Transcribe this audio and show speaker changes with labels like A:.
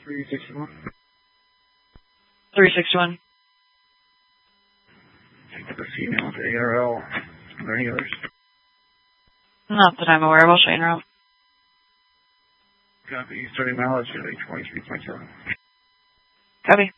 A: 361.
B: 361.
A: Take the female to ARL. Are there any others?
B: Not that I'm aware of. I'll show you in route.
A: Copy. Starting mileage at 23.7.
B: Copy.